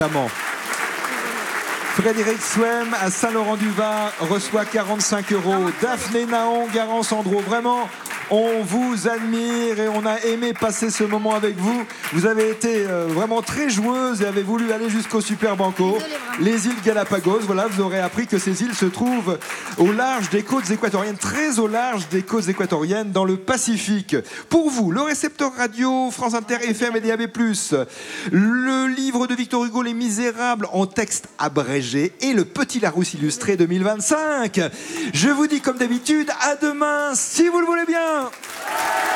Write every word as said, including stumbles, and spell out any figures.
Évidemment. Frédéric Souem à Saint-Laurent-du-Var reçoit quarante-cinq euros. Daphné Naon, Garance Sandro, vraiment, on vous admire et on a aimé passer ce moment avec vous. Vous avez été euh, vraiment très joueuse et avez voulu aller jusqu'au Super Banco. Les îles Galapagos, voilà, vous aurez appris que ces îles se trouvent au large des côtes équatoriennes, très au large des côtes équatoriennes, dans le Pacifique. Pour vous, le récepteur radio, France Inter, F M et D A B plus, le livre de Victor Hugo, Les Misérables, en texte abrégé, et le Petit Larousse illustré deux mille vingt-cinq. Je vous dis comme d'habitude, à demain, si vous le voulez bien.